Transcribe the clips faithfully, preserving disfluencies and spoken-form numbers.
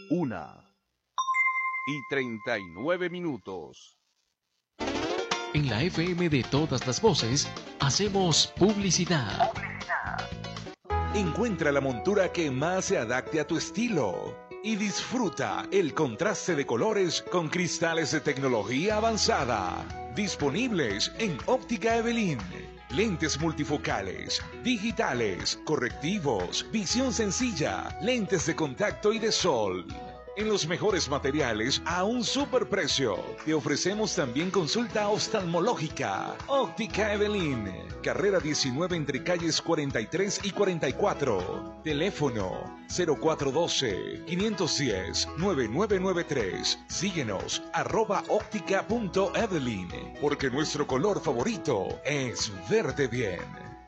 Una y treinta y nueve minutos. En la F M de todas las voces, hacemos publicidad. Encuentra la montura que más se adapte a tu estilo y disfruta el contraste de colores con cristales de tecnología avanzada. Disponibles en Óptica Evelyn. Lentes multifocales, digitales, correctivos, visión sencilla, lentes de contacto y de sol. En los mejores materiales a un superprecio. Te ofrecemos también consulta oftalmológica. Óptica Evelyn. Carrera diecinueve entre calles cuarenta y tres y cuarenta y cuatro. Teléfono cero cuatro uno dos, cinco uno cero, nueve nueve nueve tres. Síguenos arroba óptica punto evelyn. Porque nuestro color favorito es verde bien.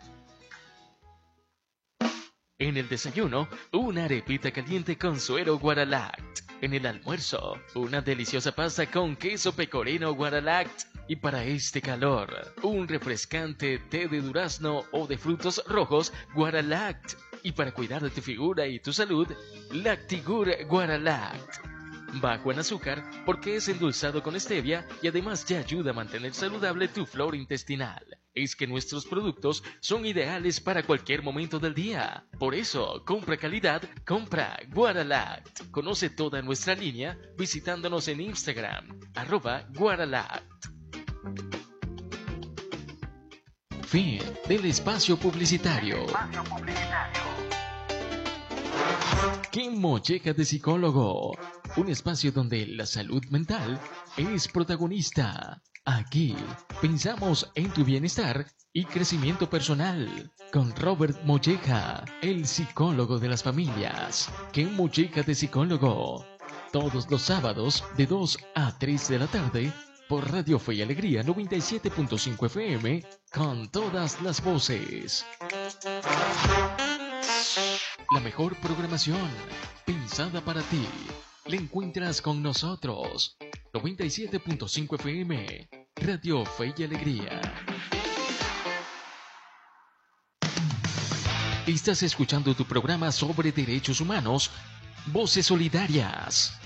En el desayuno, una arepita caliente con suero Guaralact. En el almuerzo, una deliciosa pasta con queso pecorino Guaralact. Y para este calor, un refrescante té de durazno o de frutos rojos Guaralact. Y para cuidar de tu figura y tu salud, Lactigur Guaralact. Bajo en azúcar porque es endulzado con stevia y además te ayuda a mantener saludable tu flora intestinal. Es que nuestros productos son ideales para cualquier momento del día. Por eso, compra calidad, compra Guaralact. Conoce toda nuestra línea visitándonos en Instagram, arroba Guaralact. Fin del espacio publicitario. Espacio publicitario. ¡Qué molleja de psicólogo! Un espacio donde la salud mental es protagonista. Aquí pensamos en tu bienestar y crecimiento personal. Con Robert Molleja, el psicólogo de las familias. ¡Qué molleja de psicólogo! Todos los sábados de dos a tres de la tarde por Radio Fe y Alegría noventa y siete punto cinco F M con todas las voces. La mejor programación pensada para ti la encuentras con nosotros. noventa y siete punto cinco F M, Radio Fe y Alegría. Estás escuchando tu programa sobre derechos humanos, Voces Solidarias.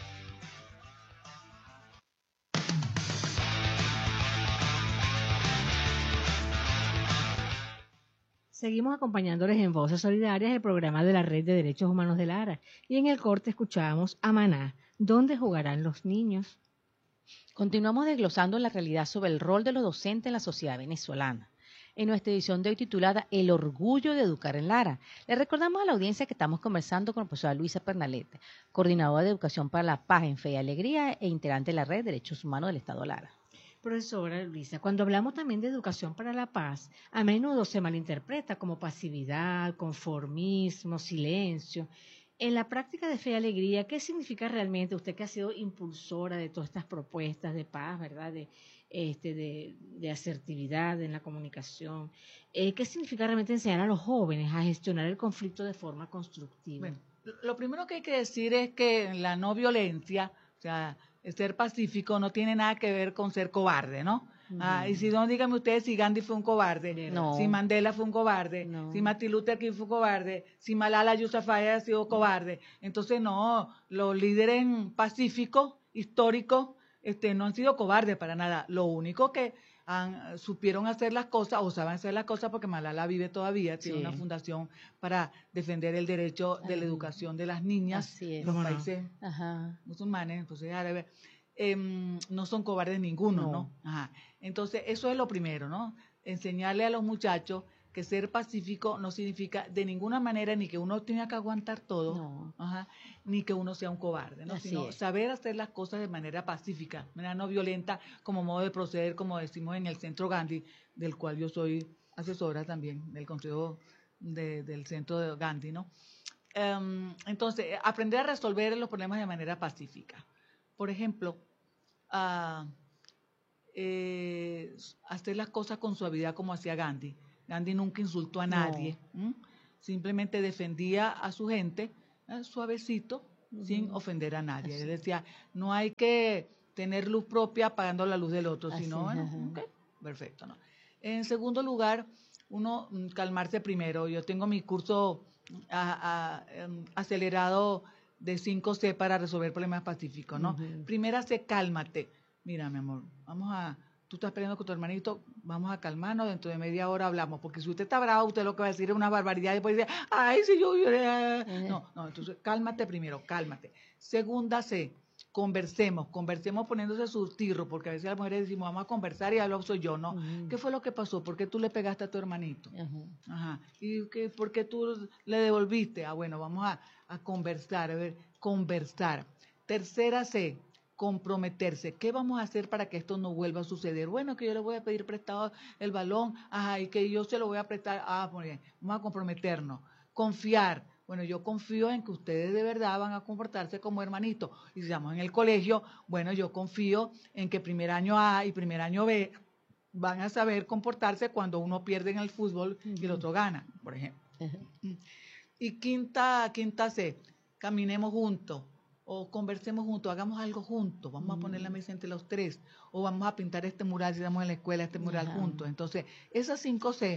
Seguimos acompañándoles en Voces Solidarias, el programa de la Red de Derechos Humanos de Lara. Y en el corte escuchábamos a Maná, ¿dónde jugarán los niños? Continuamos desglosando la realidad sobre el rol de los docentes en la sociedad venezolana. En nuestra edición de hoy titulada El orgullo de educar en Lara, le recordamos a la audiencia que estamos conversando con la profesora Luisa Pernalete, coordinadora de Educación para la Paz en Fe y Alegría e integrante de la Red de Derechos Humanos del Estado Lara. Profesora Luisa, cuando hablamos también de educación para la paz, a menudo se malinterpreta como pasividad, conformismo, silencio. En la práctica de Fe y Alegría, ¿qué significa realmente, usted que ha sido impulsora de todas estas propuestas de paz, verdad, de, este, de, de asertividad en la comunicación? Eh, ¿Qué significa realmente enseñar a los jóvenes a gestionar el conflicto de forma constructiva? Bueno, lo primero que hay que decir es que la no violencia, o sea, ser pacífico no tiene nada que ver con ser cobarde, ¿no? Uh-huh. Ah, y si no, díganme ustedes si Gandhi fue un cobarde, no. Si Mandela fue un cobarde, no. Si Martin Luther King fue un cobarde, si Malala Yousafzai ha sido cobarde. Entonces, no, los líderes pacíficos, históricos, este, no han sido cobardes para nada. Lo único que han, supieron hacer las cosas, o saben hacer las cosas, porque Malala vive todavía, tiene sí. Una fundación para defender el derecho de la educación de las niñas en los países Ajá. musulmanes, entonces árabes, eh, no son cobardes ninguno, ¿no? ¿no? Ajá. Entonces, eso es lo primero, ¿no? Enseñarle a los muchachos que ser pacífico no significa de ninguna manera ni que uno tenga que aguantar todo, no. Ajá, ni que uno sea un cobarde, ¿no? Sino es. Saber hacer las cosas de manera pacífica, de manera no violenta, como modo de proceder, como decimos en el Centro Gandhi, del cual yo soy asesora también, del Consejo de, del Centro de Gandhi, ¿no? Um, entonces, aprender a resolver los problemas de manera pacífica. Por ejemplo, uh, eh, hacer las cosas con suavidad como hacía Gandhi. Gandhi nunca insultó a nadie, no. Simplemente defendía a su gente eh, suavecito, uh-huh. sin ofender a nadie. Así. Él decía, no hay que tener luz propia apagando la luz del otro, Así, sino, bueno, uh-huh. okay, perfecto. ¿no? En segundo lugar, uno calmarse primero. Yo tengo mi curso a, a, a, acelerado de cinco C para resolver problemas pacíficos, ¿no? Uh-huh. Primera C, cálmate. Mira, mi amor, vamos a... Tú estás peleando con tu hermanito, vamos a calmarnos, dentro de media hora hablamos, porque si usted está bravo, usted lo que va a decir es una barbaridad y después dice, ay, si yo lloré. Uh-huh. No, no, entonces cálmate primero, cálmate. Segunda C, conversemos, conversemos poniéndose su tirro, porque a veces las mujeres decimos, vamos a conversar y hablo soy yo, ¿no? Uh-huh. ¿Qué fue lo que pasó? ¿Por qué tú le pegaste a tu hermanito? Uh-huh. Ajá. ¿Y qué, por qué tú le devolviste? Ah, bueno, vamos a, a conversar, a ver, conversar. Tercera C, comprometerse. ¿Qué vamos a hacer para que esto no vuelva a suceder? Bueno, que yo le voy a pedir prestado el balón, ajá, y que yo se lo voy a prestar, ah, muy bien, vamos a comprometernos. Confiar. Bueno, yo confío en que ustedes de verdad van a comportarse como hermanitos. Y si estamos en el colegio, bueno, yo confío en que primer año A y primer año B van a saber comportarse cuando uno pierde en el fútbol y el otro gana, por ejemplo. Uh-huh. Y quinta, quinta C, caminemos juntos o conversemos juntos, hagamos algo juntos, vamos uh-huh. a poner la mesa entre los tres o vamos a pintar este mural si estamos en la escuela, este mural uh-huh. juntos. Entonces, esas cinco C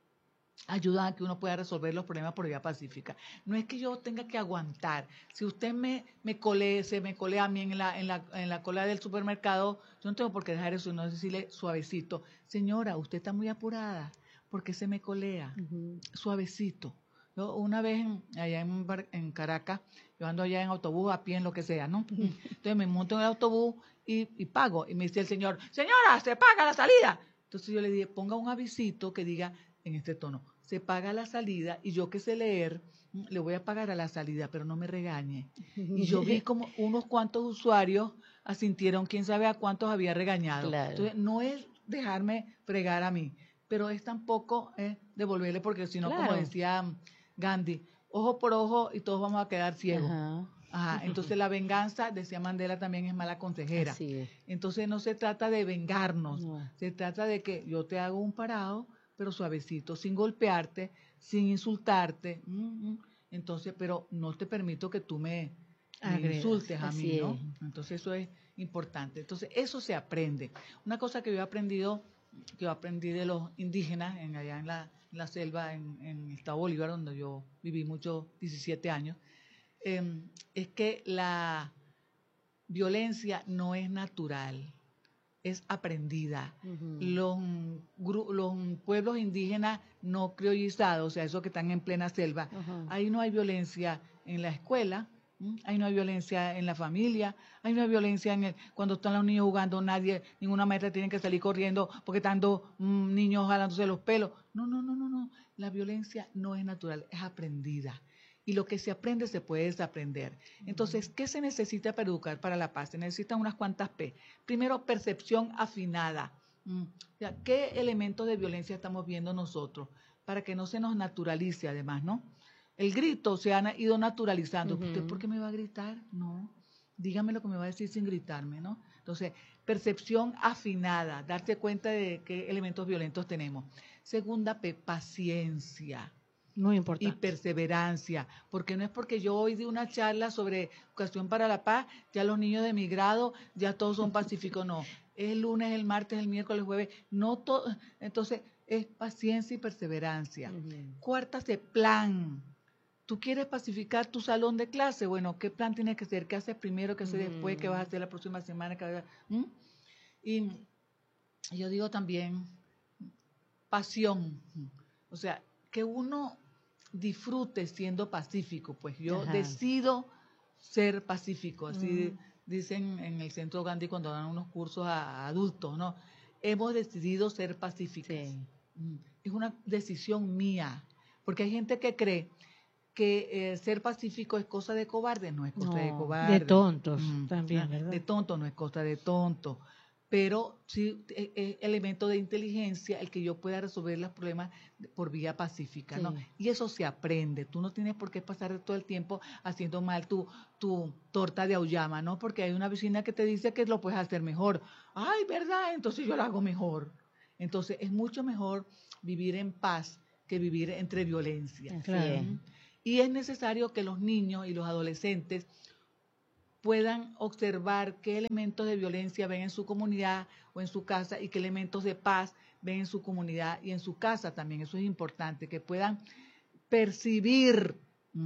ayudan a que uno pueda resolver los problemas por vía pacífica. No es que yo tenga que aguantar. Si usted me, me colea, se me colea a mí en la, en, la, en la cola del supermercado, yo no tengo por qué dejar eso, no decirle suavecito, señora, usted está muy apurada, ¿por qué se me colea? Uh-huh. Suavecito. Yo una vez en, allá en, en Caracas, yo ando allá en autobús, a pie, en lo que sea, ¿no? Uh-huh. Entonces me monto en el autobús y, y pago. Y me dice el señor, señora, se paga la salida. Entonces yo le dije, ponga un avisito que diga en este tono, se paga la salida y yo que sé leer, le voy a pagar a la salida, pero no me regañe. Y yo vi como unos cuantos usuarios asintieron, quién sabe a cuántos había regañado. Claro. Entonces, no es dejarme fregar a mí, pero es tampoco eh, devolverle, porque si no, claro. como decía Gandhi, ojo por ojo y todos vamos a quedar ciegos. Ajá. Ajá. Entonces, la venganza, decía Mandela, también es mala consejera. Así es. Entonces, no se trata de vengarnos, no. se trata de que yo te hago un parado, pero suavecito, sin golpearte, sin insultarte. Entonces, pero no te permito que tú me, me insultes a mí, ¿no? Entonces, eso es importante. Entonces, eso se aprende. Una cosa que yo he aprendido, que yo aprendí de los indígenas, en, allá en la, en la selva, en, en el estado Bolívar, donde yo viví muchos, diecisiete años, eh, es que la violencia no es natural, es aprendida. Uh-huh. Los, los pueblos indígenas no criollizados, o sea, esos que están en plena selva, uh-huh. ahí no hay violencia en la escuela, ¿m? Ahí no hay violencia en la familia, ahí no hay violencia en el, cuando están los niños jugando, nadie, ninguna maestra tiene que salir corriendo porque están dos mm, niños jalándose los pelos. No, no, no, no, no. La violencia no es natural, es aprendida. Y lo que se aprende se puede desaprender. Entonces, ¿qué se necesita para educar para la paz? Se necesitan unas cuantas P. Primero, percepción afinada. Mm. O sea, ¿qué elementos de violencia estamos viendo nosotros? Para que no se nos naturalice, además, ¿no? El grito se ha ido naturalizando. Uh-huh. ¿Usted por qué me va a gritar? No. Dígame lo que me va a decir sin gritarme, ¿no? Entonces, percepción afinada. Darse cuenta de qué elementos violentos tenemos. Segunda P, paciencia. Muy importante. Y perseverancia, porque no es porque yo hoy di una charla sobre educación para la paz, ya los niños de mi grado, ya todos son pacíficos, no. Es el lunes, el martes, el miércoles, el jueves, no todo. Entonces, es paciencia y perseverancia. Uh-huh. Cuarta, es plan. ¿Tú quieres pacificar tu salón de clase? Bueno, ¿qué plan tienes que hacer? ¿Qué haces primero? ¿Qué haces uh-huh. después? ¿Qué vas a hacer la próxima semana? ¿Qué ¿Mm? Y yo digo también, pasión. O sea, que uno disfrute siendo pacífico, pues yo Ajá. decido ser pacífico, así uh-huh. dicen en el Centro Gandhi cuando dan unos cursos a, a adultos, ¿no? Hemos decidido ser pacíficos. Sí. Es una decisión mía, porque hay gente que cree que eh, ser pacífico es cosa de cobarde, no es cosa no, de cobarde. De tontos mm, también, ¿verdad? De tontos, no es cosa de tonto. Pero sí es, es elemento de inteligencia el que yo pueda resolver los problemas por vía pacífica, sí. ¿no? Y eso se aprende. Tú no tienes por qué pasar todo el tiempo haciendo mal tu, tu torta de auyama, ¿no? Porque hay una vecina que te dice que lo puedes hacer mejor. Ay, ¿verdad? Entonces yo lo hago mejor. Entonces es mucho mejor vivir en paz que vivir entre violencia. Claro. ¿Sí? Y es necesario que los niños y los adolescentes puedan observar qué elementos de violencia ven en su comunidad o en su casa y qué elementos de paz ven en su comunidad y en su casa también. Eso es importante, que puedan percibir mmm,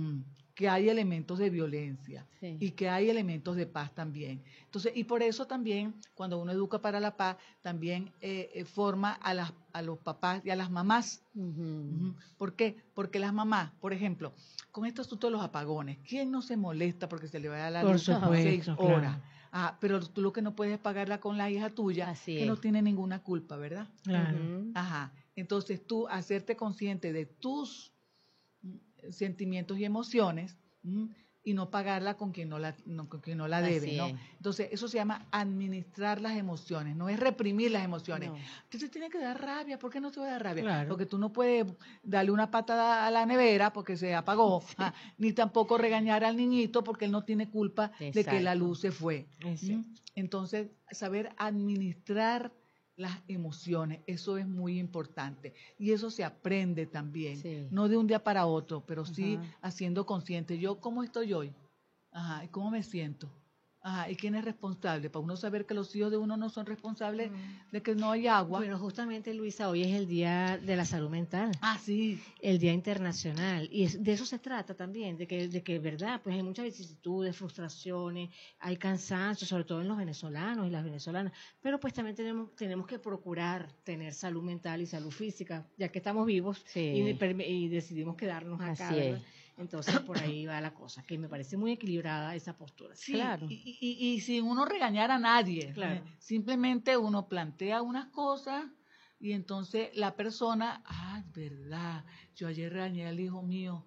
que hay elementos de violencia sí. y que hay elementos de paz también. Entonces, y por eso también, cuando uno educa para la paz, también eh, eh, forma a, las, a los papás y a las mamás. Uh-huh. Uh-huh. ¿Por qué? Porque las mamás, por ejemplo, con este asunto de los apagones, ¿quién no se molesta porque se le vaya la Por luz supuesto, seis claro. horas? Ah, pero tú lo que no puedes pagarla con la hija tuya, Así que es. no tiene ninguna culpa, ¿verdad? Claro. Uh-huh. Ajá. Entonces tú hacerte consciente de tus sentimientos y emociones, ¿m? y no pagarla con quien no la, no, con quien no la debe, Así ¿no? es. Entonces, eso se llama administrar las emociones, no es reprimir las emociones. No. Entonces, tiene que dar rabia. ¿Por qué no te va a dar rabia? Claro. Porque tú no puedes darle una patada a la nevera porque se apagó, sí. ah, ni tampoco regañar al niñito porque él no tiene culpa Exacto. de que la luz se fue. Sí. ¿m? Entonces, saber administrar las emociones, eso es muy importante. Y eso se aprende también, Sí. no de un día para otro, pero sí Ajá. haciendo consciente. Yo, ¿cómo estoy hoy? Ajá, ¿y cómo me siento? Ajá, ¿y quién es responsable? Para uno saber que los hijos de uno no son responsables Mm. de que no hay agua. Bueno, justamente, Luisa, hoy es el Día de la Salud Mental. Ah, sí. El Día Internacional, y es, de eso se trata también, de que, de que verdad, pues hay muchas vicisitudes, frustraciones, hay cansancio, sobre todo en los venezolanos y las venezolanas, pero pues también tenemos, tenemos que procurar tener salud mental y salud física, ya que estamos vivos Sí. y, permi- y decidimos quedarnos acá, Así ¿verdad? es. Entonces por ahí va la cosa, que me parece muy equilibrada esa postura. Sí, Claro. y, y, y sin uno regañar a nadie. Claro. eh, Simplemente uno plantea unas cosas y entonces la persona, ah, verdad, yo ayer regañé al hijo mío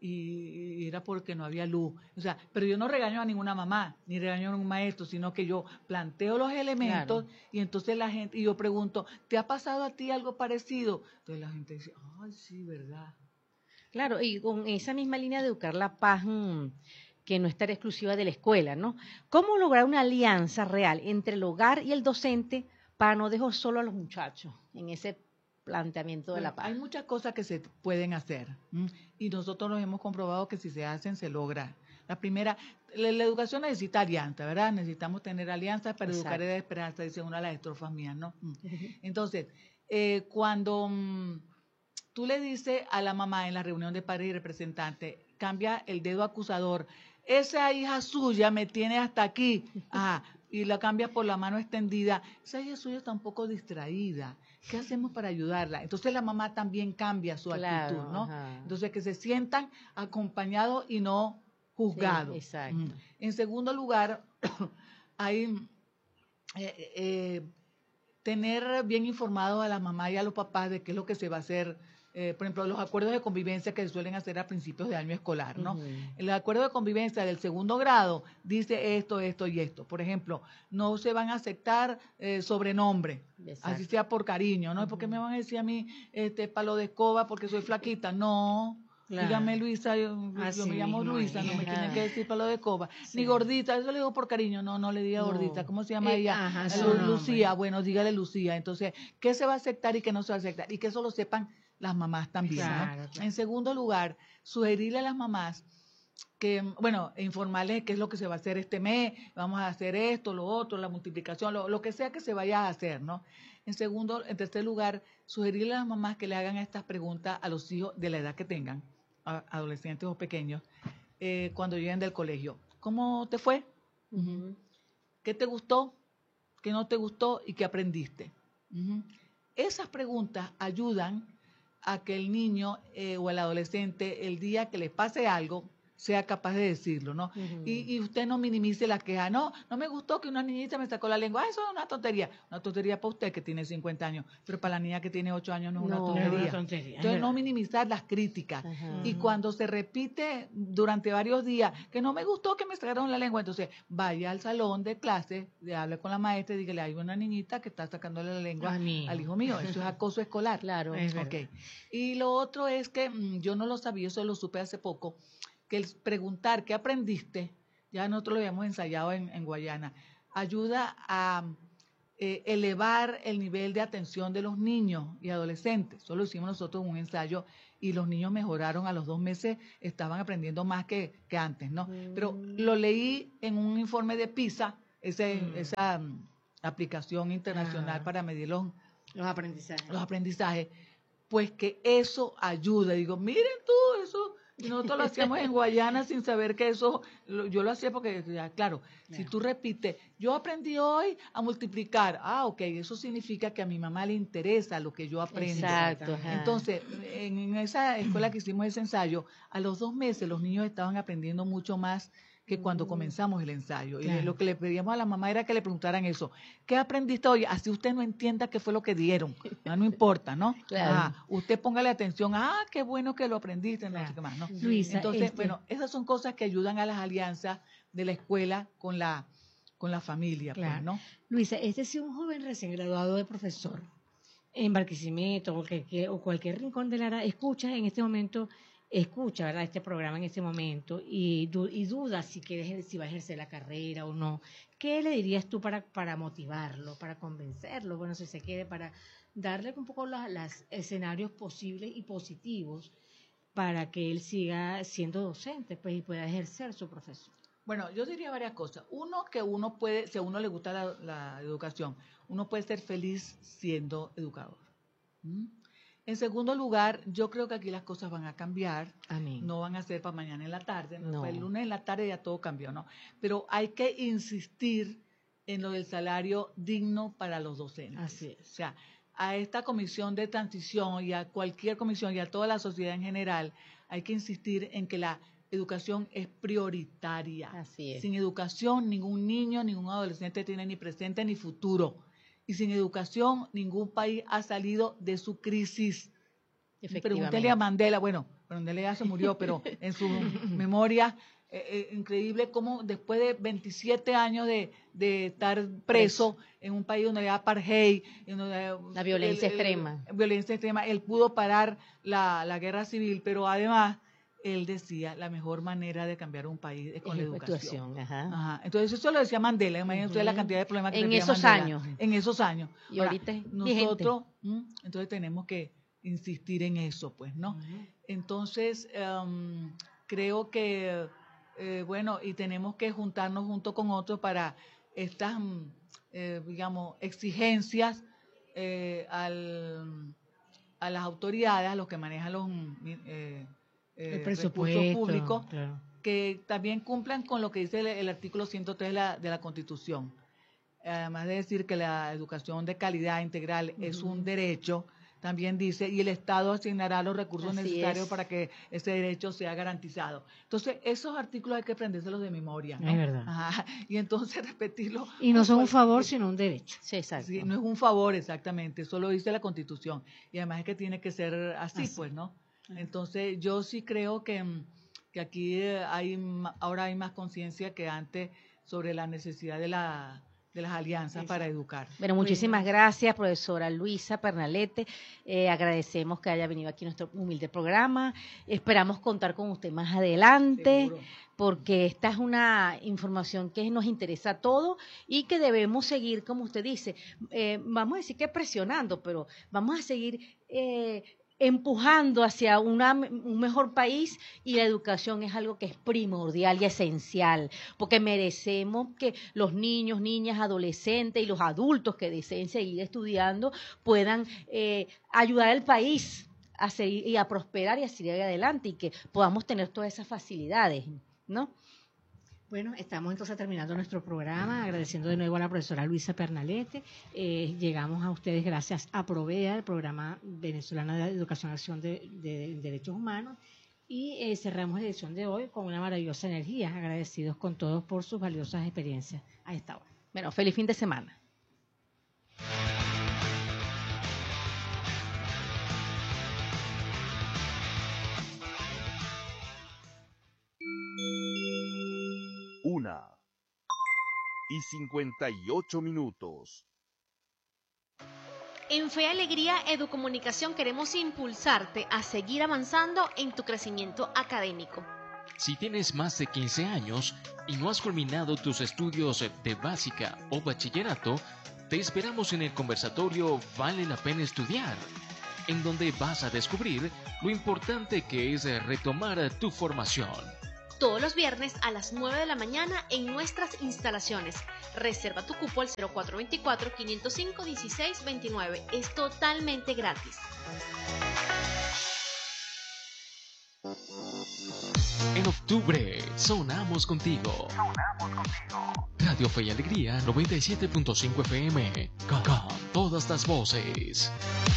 y, y era porque no había luz. O sea, pero yo no regaño a ninguna mamá, ni regaño a ningún maestro, sino que yo planteo los elementos Claro. y entonces la gente, y yo pregunto, ¿te ha pasado a ti algo parecido? Entonces la gente dice, ay, sí, verdad. Claro, y con esa misma línea de educar la paz, mmm, que no estará exclusiva de la escuela, ¿no? ¿Cómo lograr una alianza real entre el hogar y el docente para no dejar solo a los muchachos en ese planteamiento de la paz? Hay muchas cosas que se pueden hacer, ¿m? y nosotros nos hemos comprobado que si se hacen, se logra. La primera, la, la educación necesita alianza, ¿verdad? Necesitamos tener alianzas para Exacto. educar de esperanza, dice una de las estrofas mías, ¿no? Entonces, eh, cuando mm, tú le dices a la mamá en la reunión de padres y representantes, cambia el dedo acusador, esa hija suya me tiene hasta aquí, ajá, y la cambia por la mano extendida, esa hija suya está un poco distraída, ¿qué hacemos para ayudarla? Entonces la mamá también cambia su Claro, actitud, ¿no? ajá. Entonces que se sientan acompañados y no juzgados. Sí, exacto. Mm. En segundo lugar, hay eh, eh, tener bien informados a la mamá y a los papás de qué es lo que se va a hacer. Eh, por ejemplo, los acuerdos de convivencia que se suelen hacer a principios de año escolar, ¿no? Uh-huh. El acuerdo de convivencia del segundo grado dice esto, esto y esto. Por ejemplo, no se van a aceptar eh, sobrenombres, Exacto. así sea por cariño, ¿no? Uh-huh. ¿Por qué me van a decir a mí este palo de escoba porque soy flaquita? No. Claro. Dígame Luisa, yo, Así yo me llamo mismo Luisa, es. no me Ajá. tienen que decir palo de escoba. Sí. Ni gordita, eso le digo por cariño, no, no le diga No. gordita. ¿Cómo se llama Eh, ella? ajá, Lu- su nombre. Lucía, bueno, dígale Lucía. Entonces, ¿qué se va a aceptar y qué no se va a aceptar? Y que eso lo sepan las mamás también, ¿no? Claro, claro. En segundo lugar, sugerirle a las mamás que, bueno, informarles qué es lo que se va a hacer este mes, vamos a hacer esto, lo otro, la multiplicación, lo, lo que sea que se vaya a hacer, ¿no? En segundo, en tercer lugar, sugerirle a las mamás que le hagan estas preguntas a los hijos de la edad que tengan, a- adolescentes o pequeños, eh, cuando lleguen del colegio. ¿Cómo te fue? Uh-huh. ¿Qué te gustó? ¿Qué no te gustó? ¿Y qué aprendiste? Ujú. Esas preguntas ayudan a que el niño eh, o el adolescente, el día que le pase algo, sea capaz de decirlo, ¿no? Uh-huh. y, y usted no minimice la queja. No, no me gustó que una niñita me sacó la lengua. Ah, eso es una tontería. Una tontería para usted que tiene cincuenta años, pero para la niña que tiene ocho años no es una No, tontería. es una tontería, Entonces, es no verdad. minimizar las críticas. Ajá. Y cuando se repite durante varios días que no me gustó que me sacaron la lengua, entonces vaya al salón de clase, le hable con la maestra y dígale, hay una niñita que está sacándole la lengua A mi hijo. al hijo mío. Eso es acoso escolar. Claro. Es verdad. Ok. Y lo otro es que mm, yo no lo sabía, eso lo supe hace poco, que el preguntar qué aprendiste, ya nosotros lo habíamos ensayado en, en Guayana, ayuda a eh, elevar el nivel de atención de los niños y adolescentes. Eso lo hicimos nosotros en un ensayo y los niños mejoraron a los dos meses, estaban aprendiendo más que, que antes, ¿no? Pero lo leí en un informe de PISA, ese, Mm. esa mm, aplicación internacional Ah. para medir los, Los aprendizajes. los aprendizajes, pues que eso ayuda. Digo, miren tú, eso Y nosotros lo hacíamos en Guayana sin saber que eso, lo, yo lo hacía porque, ya, claro, yeah. si tú repites, yo aprendí hoy a multiplicar, ah, ok, eso significa que a mi mamá le interesa lo que yo aprendo. Exacto. Entonces, en, en esa escuela que hicimos ese ensayo, a los dos meses los niños estaban aprendiendo mucho más que cuando comenzamos el ensayo. Claro. Y lo que le pedíamos a la mamá era que le preguntaran eso. ¿Qué aprendiste hoy? Así usted no entienda qué fue lo que dieron. No, no importa, ¿no? Claro. Ah, usted póngale atención. Ah, qué bueno que lo aprendiste. No sé qué más, ¿no? Luisa, entonces, este... bueno, esas son cosas que ayudan a las alianzas de la escuela con la, con la familia. Claro. Pues, ¿no? Luisa, este es un joven recién graduado de profesor en Barquisimeto o cualquier, o cualquier rincón de Lara, escucha en este momento... escucha, ¿verdad?, este programa en este momento y, du y duda si quiere, si va a ejercer la carrera o no. ¿Qué le dirías tú para, para motivarlo, para convencerlo? Bueno, si se quiere, para darle un poco los escenarios posibles y positivos para que él siga siendo docente, pues, y pueda ejercer su profesión. Bueno, yo diría varias cosas. Uno, que uno puede, si a uno le gusta la, la educación, uno puede ser feliz siendo educador. ¿Mm? En segundo lugar, yo creo que aquí las cosas van a cambiar. Amén. No van a ser para mañana en la tarde. No. Para el lunes en la tarde ya todo cambió, ¿no? Pero hay que insistir en lo del salario digno para los docentes. Así es. O sea, a esta comisión de transición y a cualquier comisión y a toda la sociedad en general, hay que insistir en que la educación es prioritaria. Así es. Sin educación, ningún niño, ningún adolescente tiene ni presente ni futuro. Y sin educación, ningún país ha salido de su crisis. Pregúntele a Mandela, bueno, Mandela ya se murió, pero en su memoria, eh, eh, increíble cómo después de veintisiete años de, de estar preso en un país donde había apartheid, en donde, la violencia el, el, extrema. Violencia extrema, él pudo parar la, la guerra civil, pero además... él decía, la mejor manera de cambiar un país es con es la educación. Ajá. Ajá. Entonces, eso lo decía Mandela. Imagínense ustedes la cantidad de problemas que en tenía esos Mandela. años. En esos años. Y Ahora, ahorita nosotros, ¿m? entonces tenemos que insistir en eso, pues, ¿no? Uh-huh. Entonces, um, creo que, eh, bueno, y tenemos que juntarnos junto con otros para estas, eh, digamos, exigencias eh, al, a las autoridades, a los que manejan los... Eh, el Eh, presupuesto público, claro. que también cumplan con lo que dice el, el artículo ciento tres de la, de la Constitución. Además de decir que la educación de calidad integral uh-huh. es un derecho, también dice, y el Estado asignará los recursos Así necesarios es. para que ese derecho sea garantizado. Entonces, esos artículos hay que aprendérselos de memoria, ¿no? Es verdad. Ajá. Y entonces repetirlo. Y no son un favor, sino un derecho. Sí, exacto. Sí, no es un favor, exactamente, eso lo dice la Constitución. Y además es que tiene que ser así, así. pues, ¿no? Entonces, yo sí creo que, que aquí hay ahora hay más conciencia que antes sobre la necesidad de, la, de las alianzas Exacto. para educar. Bueno, muchísimas bueno. gracias, profesora Luisa Pernalete. Eh, agradecemos que haya venido aquí a nuestro humilde programa. Esperamos contar con usted más adelante. Seguro. Porque esta es una información que nos interesa a todos y que debemos seguir, como usted dice, eh, vamos a decir que presionando, pero vamos a seguir... Eh, empujando hacia una, un mejor país, y la educación es algo que es primordial y esencial, porque merecemos que los niños, niñas, adolescentes y los adultos que deseen seguir estudiando puedan eh, ayudar al país a seguir y a prosperar y a seguir adelante, y que podamos tener todas esas facilidades, ¿no? Bueno, estamos entonces terminando nuestro programa, agradeciendo de nuevo a la profesora Luisa Pernalete. Eh, llegamos a ustedes gracias a Provea, el programa venezolano de educación y acción de, de, de derechos humanos, y eh, cerramos la edición de hoy con una maravillosa energía, agradecidos con todos por sus valiosas experiencias a esta hora. Bueno, feliz fin de semana. Una y cincuenta y ocho minutos. En Fe y Alegría Educomunicación queremos impulsarte a seguir avanzando en tu crecimiento académico. Si tienes más de quince años y no has culminado tus estudios de básica o bachillerato, te esperamos en el conversatorio Vale la Pena Estudiar, en donde vas a descubrir lo importante que es retomar tu formación. Todos los viernes a las nueve de la mañana en nuestras instalaciones. Reserva tu cupo al cero cuatro dos cuatro, cinco cero cinco, uno seis dos nueve. Es totalmente gratis. en octubre. Sonamos contigo. Sonamos contigo. Radio Fe y Alegría noventa y siete punto cinco F M. Con, con todas las voces.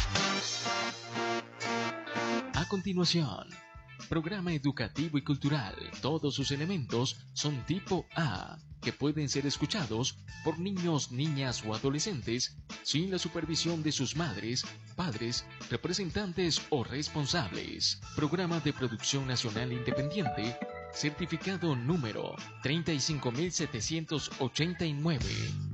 A continuación, programa educativo y cultural. Todos sus elementos son tipo A, que pueden ser escuchados por niños, niñas o adolescentes sin la supervisión de sus madres, padres, representantes o responsables. Programa de producción nacional independiente, certificado número treinta y cinco mil setecientos ochenta y nueve.